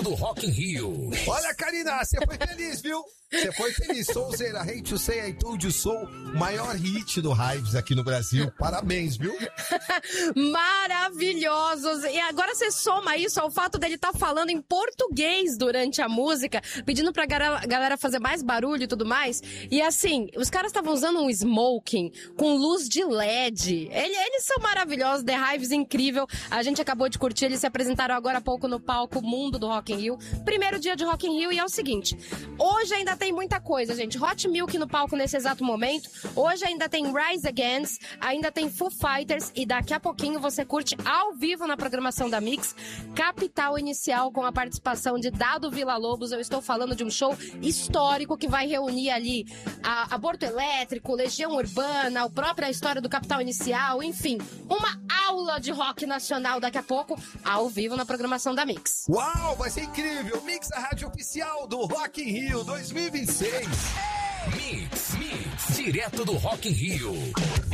do Rock in Rio. Olha, Karina, você foi feliz, viu? Você foi feliz. Souzeira, Hate to Say I Told You So, maior hit do Hives aqui no Brasil. Parabéns, viu? Maravilhosos. E agora você soma isso ao fato dele estar falando em português durante a música, pedindo pra galera fazer mais barulho e tudo mais. E assim, os caras estavam usando um smoking com luz de LED. Eles são maravilhosos, The Hives incrível. A gente acabou de curtir, eles se apresentaram agora há pouco no palco Mundo do Rock in Rio. Primeiro dia de Rock in Rio, e é o seguinte, hoje ainda tem muita coisa, gente. Hot Milk no palco nesse exato momento. Hoje ainda tem Rise Against, ainda tem Foo Fighters, e daqui a pouquinho você curte ao vivo na programação da Mix, Capital Inicial, com a participação de Dado Villa-Lobos. Eu estou falando de um show histórico que vai reunir ali Aborto Elétrico, Legião Urbana, a própria história do Capital Inicial, enfim, uma aula de rock nacional daqui a pouco, ao vivo na programação da Mix. Uau, vai ser incrível! Mix, a rádio oficial do Rock in Rio 2026. Mix, direto do Rock in Rio.